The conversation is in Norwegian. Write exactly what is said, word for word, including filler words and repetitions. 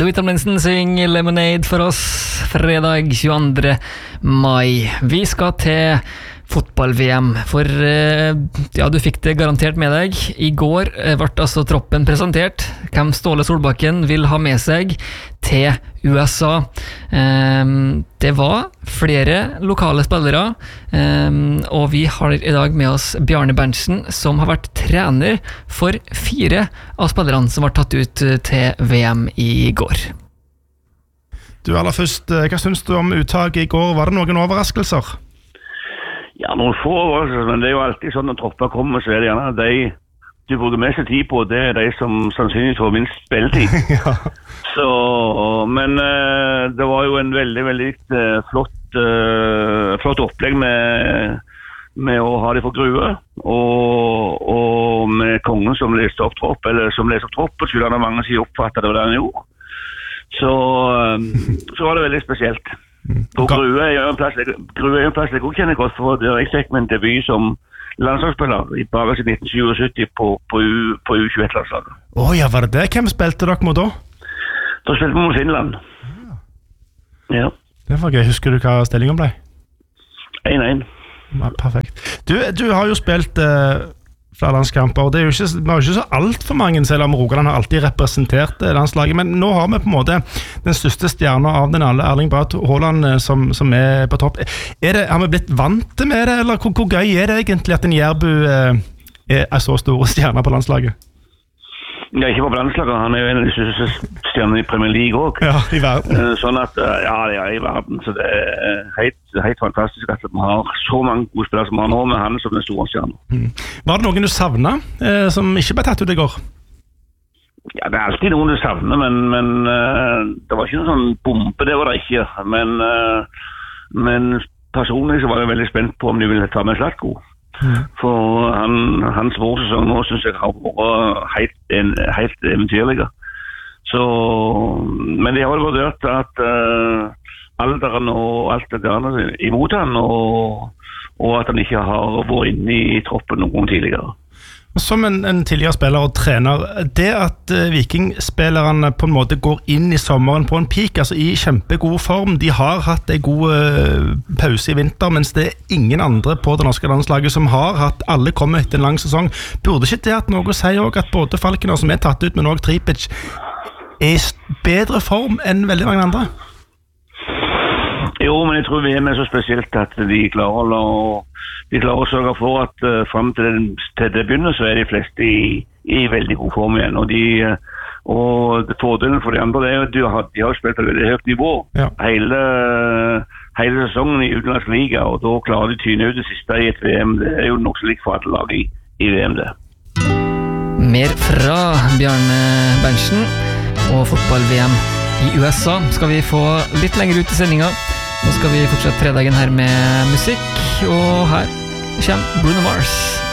Louis Tomlinson synger Lemonade for oss fredag tjueandre mai. Vi skal til fotball-V M, for ja, du fikk det garantert med deg. I går ble altså troppen presentert, hvem Ståle Solbakken vil ha med seg til U S A. Det var flere lokale spillere, og vi har i dag med oss Bjarne Berntsen, som har vært trener for fire av spillerne som var tatt ut til V M i går. Du, aller først, hva synes du om uttaket i går? Var det noen overraskelser? Ja, noen få overraskelser, men det er jo alltid sånn når tropper kommer, så er det gjerne de du bruker mest tid på, det er de som sannsynligvis får minst spilletid. Ja. Så, men uh, det var jo en veldig, veldig uh, flott, uh, flott opplegg med, med å ha det for Grue, og, og med kongen som leste opp tropp, eller som leste opp tropp, og skulle han mange si oppfattet det var det han gjorde. Så, um, så var det veldig spesielt. Og Grue er jo en plass Grue er jo en plass jeg også kjenner godt, for det er jeg fikk med en debut som landslagsspiller i bare siden nitten syttisju på, på, U, på U tjueett-landslaget. Åh, oh, ja, var det det? Hvem spilte dere mot da? Da spilte vi mot Finland. Ja. Ja. Det var gøy. Husker du hva stillingen ble? én én. Ja, perfekt. Du, du har jo spilt eh, flere landskamper, og det er jo ikke, vi har jo ikke så alt for mange, selv om Rogaland har alltid representert landslaget, men nå har vi på en måte den største stjerna av den alle, Erling Braut Haaland, som, som er på topp. Er det, har vi blitt vant med det, eller hvor, hvor gøy er det egentlig at en Jærbu eh, er så stor stjerne på landslaget? Ja, ikke på landslaget, han er jo en av de største stjernene i Premier League også. Ja, i verden. Sånn at, ja, det er i verden, så det er helt, helt fantastisk at vi har så mange gode spillere som har nå, med han som den store stjernen. Mm. Var det noen du savnet, eh, som ikke ble tatt ut i går? Ja, det er alltid noen du savner, men, men uh, det var ikke noen sånn bombe, det var det ikke. Men, uh, men personlig så var jeg veldig spent på om de ville ta med Zlatko. Mm. For han, hans vårsesong nå synes jeg har vært helt, en, helt eventyrlig. Så, men de har vurdert at uh, alderen og alt det der imot han, og, og at han ikke har vært inne i troppen noen tidligere. Som en, en tidligere spiller og trener, det at uh, vikingspillerne på en måte går inn i sommeren på en peak, altså i kjempegod form, de har hatt en god uh, pause i vinter, mens det er ingen andre på det norske landslaget som har hatt, alle kommer etter en lang sesong. Burde ikke det at noe sier også at både Falkener som er tatt ut, men også Tripic, er i bedre form enn veldig mange andre? Jo, men jeg tror vi er med så spesielt at de klarer å, de klarer å sørge for at uh, frem til, den, til det begynner så er de fleste i, i veldig god form igjen. Og, de, uh, og fordelen for de andre det er at de har, de har spilt på veldig høyt nivå ja. hele, hele sesongen i utenlandsk liga, og da klarer de tyne ut det siste i et V M. Det er jo nok så likt for alle lag i, i V M det. Mer fra Bjarne Berntsen og fotball-V M i U S A skal vi få litt lenger ut i sendingen. Nå skal vi fortsette fredagen her med musikk, og her kommer Bruno Mars.